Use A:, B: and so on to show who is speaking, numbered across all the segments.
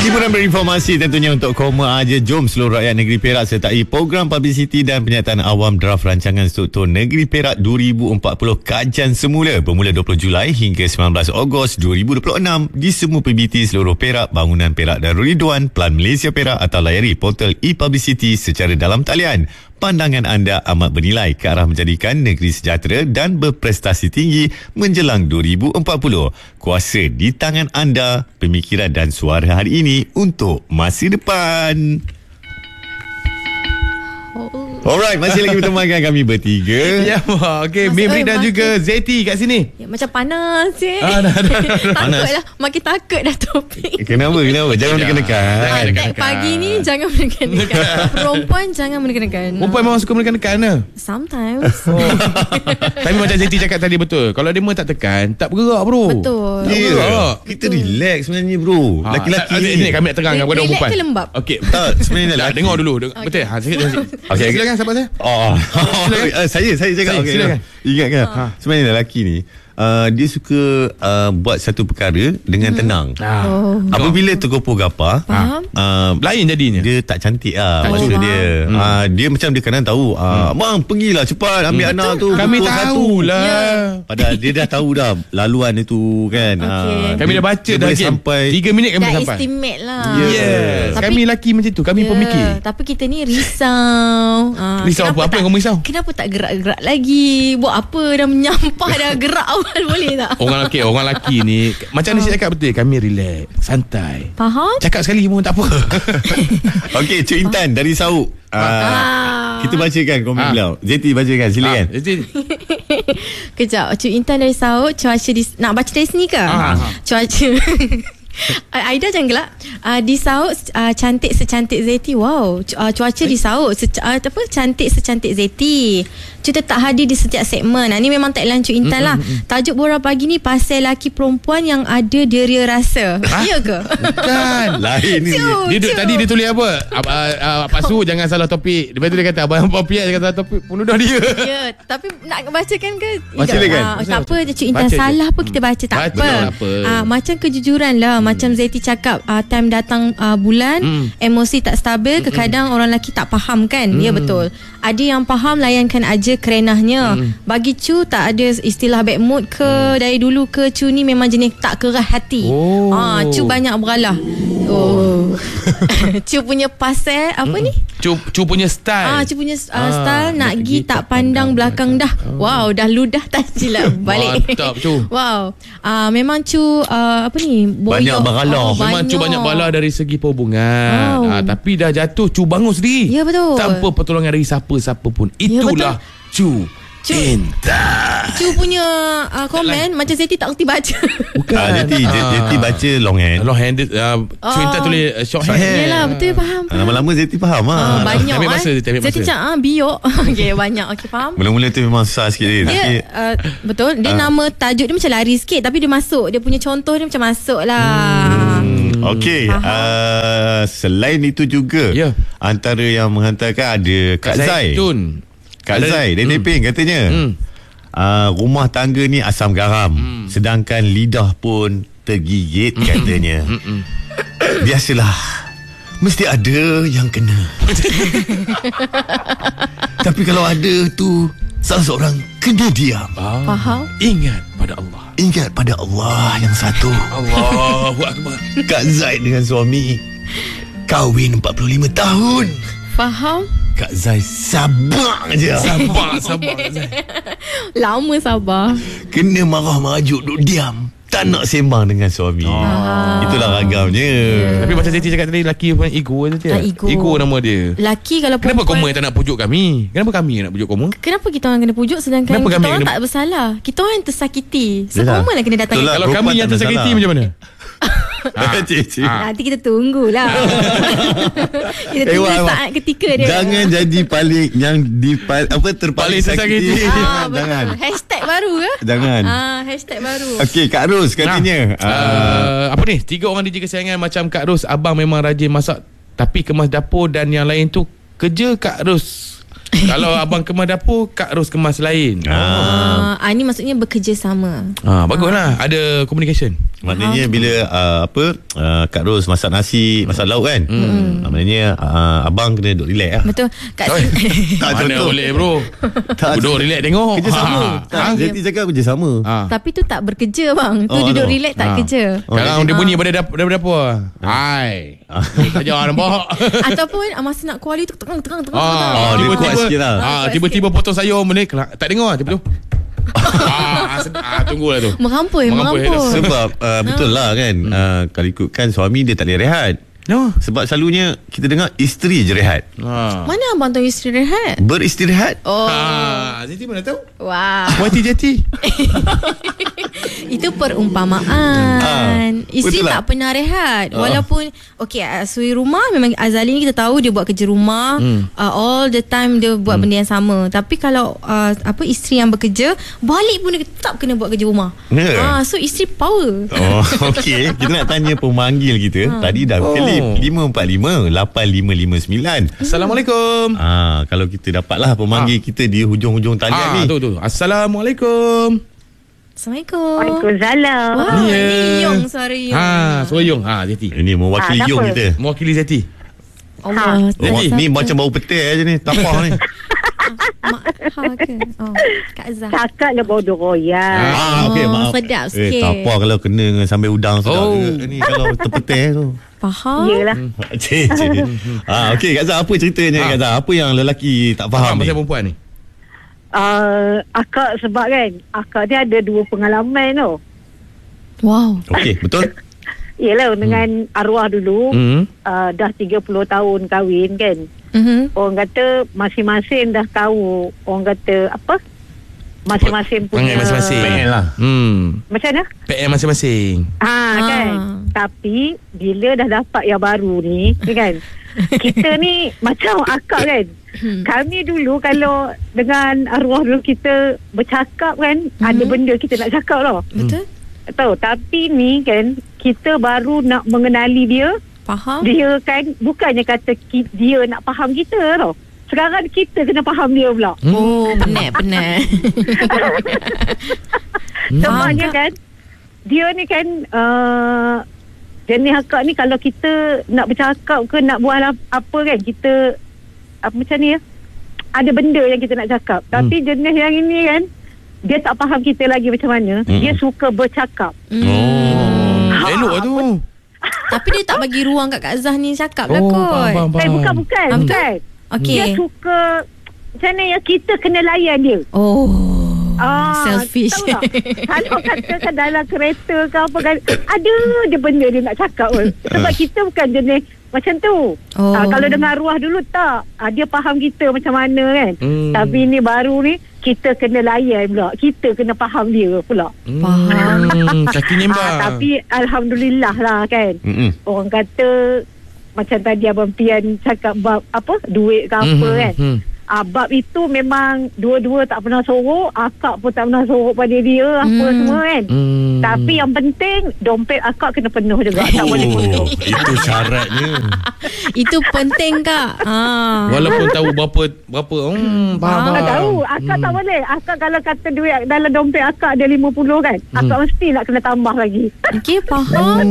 A: Hiburan berinformasi tentunya untuk koma aja. Jom seluruh rakyat negeri Perak sertai program publicity dan penyertaan awam draft rancangan struktur negeri Perak 2040 kajian semula bermula 20 Julai hingga 19 Ogos 2026 di semua PBT seluruh Perak, Bangunan Perak Darul Ridwan, Pelan Malaysia Perak atau layari portal e-publicity secara dalam talian. Pandangan anda amat bernilai ke arah menjadikan negeri sejahtera dan berprestasi tinggi menjelang 2040. Kuasa di tangan anda, pemikiran dan suara hari ini untuk masa depan. Alright, masih lagi bertemankan kami bertiga.
B: Ya, okey, Mimri dan juga Zeti kat sini.
C: Ya, macam panas je.
A: Panas.
C: Takutlah, makin takut dah topik.
A: Kenapa? Jangan menekan-nekan.
C: Tag pagi ni jangan menekan-nekan. Perempuan jangan menekan-nekan.
B: Perempuan memang suka menekan-nekan ke?
C: Sometimes.
B: Tapi macam Zeti cakap tadi betul. Kalau dia tak tekan, tak bergerak bro.
C: Betul.
A: Ya, kita relax sebenarnya bro. Laki-laki
B: ni kami nak terangkan kepada
C: Relax
B: perempuan.
C: ke lembab?
B: Okey.
A: Tak, sebenarnya
B: Tak,
A: lelaki.
B: dengar dulu. Betul. Okey, silakan sahabat saya.
A: Saya cakap. Okay,
B: silakan.
A: Ingatkan sebenarnya lelaki ni dia suka buat satu perkara dengan tenang. Apabila tergopoh gapar,
B: Lain jadinya.
A: dia tak cantik lah.
B: Tak
A: Maksud
B: cantik.
A: dia dia macam dia kadang tahu abang pergilah cepat ambil anak tu
B: Kami
A: pukul 1.
B: tahulah.
A: Padahal dia dah tahu dah laluan itu kan.
B: Kami dah baca
A: dia
B: dah
A: boleh sampai
B: 3 minit kami
C: Dah
B: sampai.
C: estimate lah.
B: Yes.
C: Tapi-
B: Kami lelaki macam tu. Kami pemikir.
C: Tapi kita ni risau.
B: Risau apa? Apa yang kamu risau?
C: Kenapa tak gerak-gerak lagi? Buat apa? Dah menyampah dah gerak awal boleh tak?
B: Orang lelaki ni macam ni saya cakap betul. Kami relax, santai.
C: Faham?
B: Cakap sekali pun tak apa.
A: Okey, Cik Intan dari Sauk. Kita bacakan komen beliau. Zeti bacakan, silakan.
C: Kejap, Cik Intan dari Saud. Cuaca nak baca dari sini ke? Cuaca Aida jangan gelak. Di Saud cantik secantik Zeti. Wow. Cuaca di Saud cantik secantik Zeti. Kita tak hadir di setiap segmen. Ni memang tagline Cik Intan lah. Tajuk borak pagi ni pasal laki perempuan yang ada deria rasa. Ya ke?
B: Bukan.
A: Lain ni.
B: Tadi dia tulis apa? Pak Su jangan salah topik. Lepas tu dia kata abang Piat jangan salah topik. Penuh dah dia.
C: Ya, tapi nak bacakan ke?
A: Silakan.
C: Tak apa, Cik Intan
B: Baca
C: salah
B: je.
C: pun kita baca. Tak
B: Baca,
C: apa.
B: tak apa.
C: Macam kejujuran lah. Macam Zeti cakap, time datang bulan, emosi tak stabil. Kadang orang lelaki tak faham kan. Ya, betul. Ada yang faham, layankan aja kerenahnya. Bagi Cu tak ada istilah bad mood ke. Dari dulu ke Cu ni memang jenis tak kerah hati. Cu banyak beralah. Cu punya pasal apa ni?
B: Cu punya style.
C: Cu punya style nak pergi tak pandang belakang dah. Wow, dah ludah tak silap balik.
B: Mantap Cu.
C: Wow. Memang Cu apa ni?
A: Banyak beralah.
B: Memang Cu banyak bala dari segi perhubungan. Tapi dah jatuh Cu bangun sendiri.
C: Ya, betul.
B: Tanpa pertolongan dari siapa-siapa pun. Itulah Cu Intan.
C: Cu punya komen macam Zeti tak kerti baca.
B: Bukan.
A: Zeti baca long hand.
B: Long handed. Cu Intan tulis short hand.
C: Yelah, betul, faham.
A: Lama-lama Zeti faham
C: Banyak
B: Ambil masa, ambil
C: Zeti
B: masa.
C: cakap biok. Okay, banyak. Okay, faham.
A: Mula-mula tu memang susah sikit dia.
C: Dia betul. Dia nama tajuk dia macam lari sikit, tapi dia masuk. Dia punya contoh dia macam masuk lah.
A: Okey, selain itu juga antara yang menghantarkan ada Kak Zai. Kak Zai dari Neping katanya rumah tangga ni asam garam, sedangkan lidah pun tergigit katanya. Biasalah, mesti ada yang kena. Tapi kalau ada tu salah seorang kena diam.
C: Faham?
B: Ingat pada Allah.
A: Ingat pada Allah yang satu.
B: Allahu Akbar.
A: Kak Zai dengan suami kahwin 45 tahun.
C: Faham?
A: Kak Zai sabar je.
B: Sabar.
C: Lama sabar.
A: Kena marah merajuk, duduk diam, tak nak sembang dengan suami. Itulah ragamnya.
B: Tapi macam Zeti cakap tadi, lelaki pun ego saja. Ego nama dia.
C: Laki kalau
B: Kenapa
C: perempuan,
B: Koma tak nak pujuk kami? Kenapa kami yang nak pujuk Koma?
C: kenapa kita orang kena pujuk sedangkan
B: Kenapa
C: kita
B: kami
C: orang
B: kena-
C: tak bersalah? Kita orang yang tersakiti.
A: Yelah.
C: Semua lah kena datang.
A: Betul lah.
B: Kalau
A: perempuan
B: kami yang
A: tak
B: tersakiti
A: masalah.
B: macam mana?
A: Cik.
C: Nanti kita tunggulah. Kita tunggu saat ketika dia.
A: Jangan jadi paling yang terpaling
B: Paling
A: sakiti.
B: tersakiti.
A: Jangan.
C: Betul. Hashtag baru ke?
A: Jangan.
C: Hashtag baru.
A: Okey, Kak Ros katanya.
B: Apa ni? 3 orang DJ kesayangan macam Kak Ros. Abang memang rajin masak, tapi kemas dapur dan yang lain tu kerja Kak Ros. Kalau abang kemas dapur, Kak Ros kemas lain.
C: Ini maksudnya bekerja sama.
B: Baguslah. Ada communication.
A: Maknanya bila Kak Ros masak nasi, masak lauk kan, maknanya abang kena duduk relax lah.
C: Betul. Kak
B: Mana boleh bro. Duduk relax tengok.
A: Kerja sama. Zeti cakap kerja sama.
C: Tapi tu tak bekerja bang. Tu duduk relax tak kerja.
B: Sekarang dia bunyi daripada dapur. Hai. Saja nampak.
C: Ataupun masa nak kuali tu tegang.
A: Dia kuat sikit lah.
B: Tiba-tiba potong sayur benda tak dengar tiba-tiba. Tunggulah tu.
C: Merampoi.
A: Sebab betul lah kan, kalau ikutkan suami dia tak boleh rehat. Sebab selalunya kita dengar isteri je rehat.
C: Mana abang tahu isteri rehat?
A: Beristirahat.
B: Zeti mana tahu?
C: Wah.
B: Jati.
C: Itu perumpamaan. Isteri
A: betul lah.
C: tak pernah rehat. Walaupun suri rumah memang Azali ni kita tahu dia buat kerja rumah, all the time dia buat benda yang sama. Tapi kalau isteri yang bekerja, balik pun dia tetap kena buat kerja rumah. So isteri power.
A: Okey, kita nak tanya pemanggil kita. Tadi dah kelip 545-8559.
B: Assalamualaikum.
A: Kalau kita dapatlah pemanggil kita di hujung-hujung talian ni.
B: Tu. Assalamualaikum.
C: Assalamualaikum.
D: Waalaikumsalam.
C: Wah, ni Yong, suara Yong.
B: Suara Yong. Zeti.
A: Ini mewakili Yong kita.
B: Mewakili Zeti.
C: Allah.
A: Zeti ni macam bau petai je ni. Tapah ni.
C: Kak Zah.
D: Cakap lah bau doroyan.
A: Okey, maaf.
C: Sedap sikit.
A: Tapah kalau kena dengan sambal udang sedap juga. Ni kalau terpetai tu.
C: Faham?
D: Yelah.
A: Okey, Kak Zah, apa ceritanya Kak Zah? Apa yang lelaki tak faham ni?
B: Pasal perempuan ni?
D: Akak sebab kan akak dia ada 2 pengalaman tau.
C: Wow.
A: Okey, betul?
D: Yelah, dengan arwah dulu, dah 30 tahun kahwin kan. Orang kata masing-masing dah tahu. Orang kata apa? Masing-masing punya
B: masing-masing.
A: PL lah.
D: Macam mana?
B: PL masing-masing.
D: Kan. Tapi bila dah dapat yang baru ni kan, kita ni macam akak kan. Kami dulu kalau dengan arwah dulu kita bercakap kan, ada benda kita nak cakap tau.
C: Betul.
D: Tahu, tapi ni kan kita baru nak mengenali dia.
C: Faham.
D: Dia kan bukannya kata dia nak faham kita tau. Sekarang kita kena faham dia pula.
C: Penat.
D: Sebabnya kan dia ni kan jenis akak ni kalau kita nak bercakap ke nak buat apa kan, kita macam ni ada benda yang kita nak cakap. Tapi jenis yang ini kan dia tak faham kita lagi macam mana. Dia suka bercakap.
B: Elok lah tu.
C: Tapi dia tak bagi ruang kat Kak Zah ni cakap lah kot.
B: Faham.
D: Bukan. Dia suka macam mana ya, kita kena layan dia.
C: Selfish.
D: Tahu tak? Kalau katakan dalam kereta ke apa kan, ada je benda dia nak cakap pun. Sebab kita bukan jenis macam tu. Kalau dengan arwah dulu tak, dia faham kita macam mana kan. Tapi ni baru ni kita kena layan pula. Kita kena faham dia pula.
C: Faham.
B: Kaki nyembah.
D: Tapi alhamdulillah lah kan. Orang kata macam tadi Abang Pian cakap bab apa, duit ke apa kan. Bab itu memang dua-dua tak pernah sorok. Akak pun tak pernah sorok pada dia apa semua kan. Tapi yang penting dompet akak kena penuh juga. Tak boleh kosong.
A: Itu syaratnya.
C: Itu penting Kak.
B: Walaupun tahu berapa faham.
D: Tahu akak tak boleh. Akak kalau kata duit dalam dompet akak ada 50 kan, akak mesti nak kena tambah lagi.
C: Okey, faham.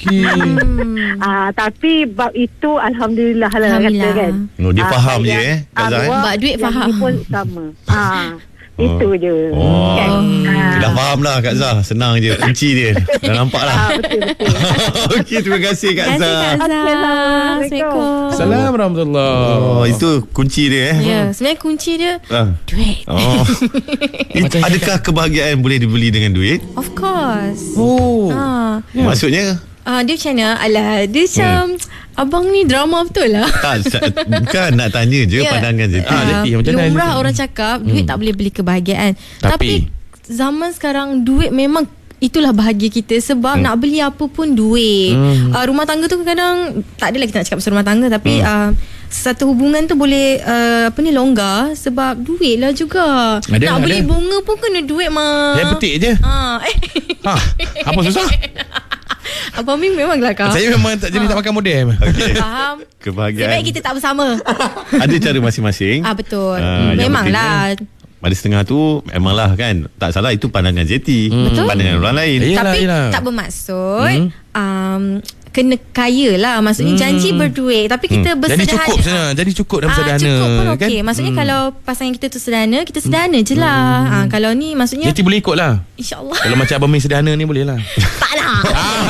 D: Tapi bab itu alhamdulillah lah kata kan.
A: Dia faham je Kak Zah.
C: Bab duit faham.
D: Pun sama. Itu je.
A: Kan? Dah faham lah Kak Zah. Senang je. Kunci dia dah nampak lah.
D: Betul.
A: Okey, terima kasih Kak Zah.
C: Assalamualaikum.
B: Assalamualaikum warahmatullahi.
A: Itu kunci dia
C: Ya, sebenarnya kunci dia duit.
A: Adakah kebahagiaan boleh dibeli dengan duit?
C: Of course.
A: Maksudnya
C: dia macam mana? Alah, dia macam abang ni drama betul lah.
A: Bukan nak tanya je pandangan Zeti.
C: Lumrah orang cakap duit tak boleh beli kebahagiaan. Tapi zaman sekarang duit memang itulah bahagia kita. Sebab nak beli apa pun duit. Rumah tangga tu kadang tak adalah kita nak cakap pasal rumah tangga. Tapi satu hubungan tu boleh longgar sebab duit lah juga. Nak beli bunga pun kena duit mah.
B: Saya petik je. Apa susah?
C: Abang Ming memanglah kau.
B: Saya memang tak jenis tak makan modem.
A: Okay.
C: Faham.
A: Kebahagiaan.
C: Sebaik kita tak bersama.
A: Ada cara masing-masing.
C: Betul.
A: yang
C: Memanglah.
A: Pada setengah tu memanglah kan, tak salah, itu pandangan Zeti, pandangan orang lain.
C: Tapi tak bermaksud kena kaya lah. Maksudnya janji berduit, tapi kita bersederhana.
B: Jadi cukup sana. Jadi cukup dan sederhana.
C: Cukup pun okey.
B: Kan?
C: Maksudnya kalau pasangan kita tu sederhana, kita sederhana je lah. Kalau ni maksudnya
B: Zeti boleh ikut lah.
C: InsyaAllah.
B: Kalau macam Abang Ming sederhana ni boleh lah.
C: Tak lah.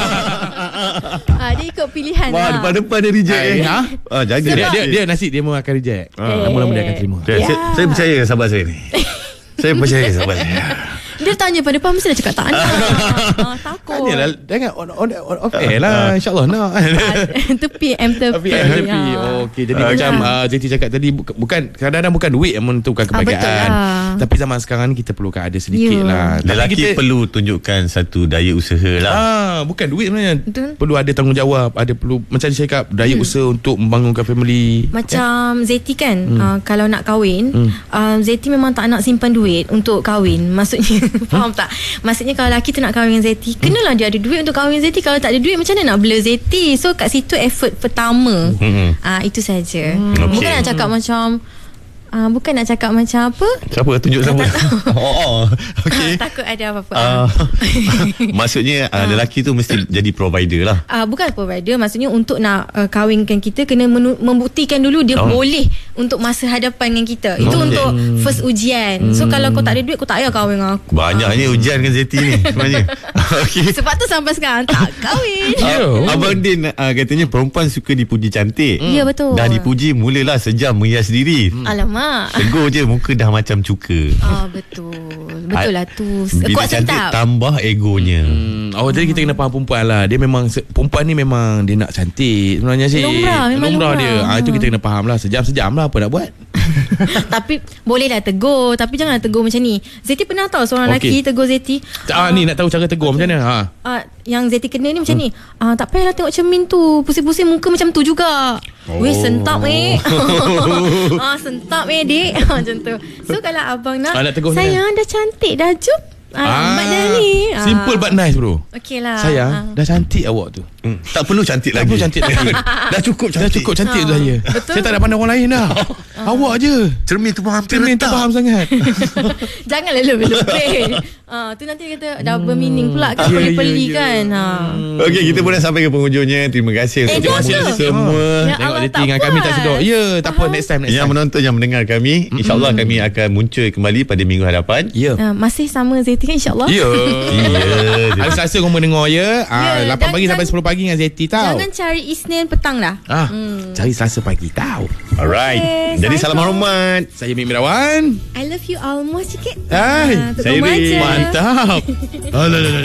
C: Dia ikut pilihan
A: Wah,
C: lah.
A: depan-depan dia reject ni. Jaga
B: Dia nasib dia memang akan reject. Lama-lama dia akan terima.
A: Saya percaya sahabat saya ni. Saya percaya sahabat saya.
C: Dia tanya pada depan, mesti dah cakap tak nak. Takut.
B: Tanyalah, jangan on air lah. InsyaAllah nak.
C: Tepi.
B: Okey, jadi macam Zeti cakap tadi, bukan kadang-kadang bukan duit yang menentukan kebahagiaan. Tapi zaman sekarang ni kita perlukan ada sedikit lah.
A: Lelaki perlu tunjukkan satu daya usaha lah.
B: Bukan duit sebenarnya.
C: Betul.
B: Perlu ada tanggungjawab, ada perlu macam dia cakap daya usaha untuk membangunkan family.
C: Macam Zeti kan, kalau nak kahwin, Zeti memang tak nak simpan duit untuk kahwin. Maksudnya faham tak? Maksudnya kalau lelaki tu nak kahwin dengan Zeti, kenalah dia ada duit untuk kahwin Zeti. Kalau tak ada duit, macam mana nak bela Zeti? So kat situ effort pertama. Itu saja. Bukan nak cakap macam apa?
A: Siapa tunjuk siapa? Okey.
C: Takut ada apa-apa.
A: Maksudnya lelaki tu mesti jadi provider lah.
C: Bukan provider, maksudnya untuk nak kahwinkan kita, kena membuktikan dulu dia boleh untuk masa hadapan dengan kita. Itu untuk first ujian. So kalau kau tak ada duit, kau tak payah kahwin dengan aku.
A: Banyaknya ujian kan Zeti ni sebenarnya. Okay.
C: Sebab tu sampai sekarang tak kahwin.
A: Abang Din katanya perempuan suka dipuji cantik.
C: Ya, betul.
A: Dah dipuji, mulalah sejam menghias diri.
C: Alamak.
A: Tegur je muka dah macam cuka.
C: Betul lah tu.
A: Bila
C: Kuat
A: cantik
C: sentap.
A: tambah egonya.
B: Jadi kita kena faham perempuan lah. Dia memang perempuan ni memang dia nak cantik sebenarnya sih. Lumrah dia. Itu kita kena faham lah. Sejam-sejam lah, apa nak buat.
C: Tapi bolehlah tegur, tapi janganlah tegur macam ni. Zeti pernah tahu seorang lelaki tegur Zeti.
B: Ni nak tahu cara tegur macam mana?
C: Yang Zeti kena ni macam ni. Tak payahlah tengok cermin tu, pusing-pusing muka macam tu juga. Weh, sentap sentap dik. Macam tu. So kalau abang nak sayang dah cantik dah, jom Mak dah ni
B: simple but nice bro.
C: Okey lah.
B: Sayang, dah cantik awak tu.
A: Tak perlu cantik lagi.
B: Tak perlu cantik lagi.
A: Dah cukup cantik.
B: Dah cukup cantik tu saya. Saya tak nak pandang orang lain dah. Awak je.
A: Cermin tu faham.
B: Cermin tu faham sangat.
C: Janganlah lebih-lebih. Tu nanti kata double meaning pula kan, peli-peli kan.
A: Okey, kita pun dah sampai ke penghujungnya. Terima kasih untuk semua.
B: Tengok Zeti dengan kami tak sedar. Ya, tak apa, next time.
A: Yang menonton, yang mendengar kami, InsyaAllah kami akan muncul kembali pada minggu hadapan.
C: Masih sama Zeti kan, insyaAllah.
B: Ya. Hari Selasa kau mendengar ya. 8 pagi sampai 10 pagi dengan Zeti tau.
C: Jangan cari Isnin petang dah.
B: Cari Selasa pagi tau.
A: Alright. Jadi salam hormat.
B: Saya Mik Mirawan.
C: I love you almost sikit.
B: Saya
C: Rik.
B: Mantap.